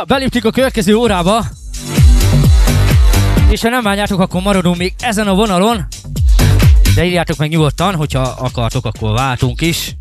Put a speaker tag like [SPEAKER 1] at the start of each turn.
[SPEAKER 1] Na, beléptük a következő órába. És ha nem bánjátok, akkor maradunk még ezen a vonalon. De írjátok meg nyugodtan, hogyha akartok, akkor váltunk is.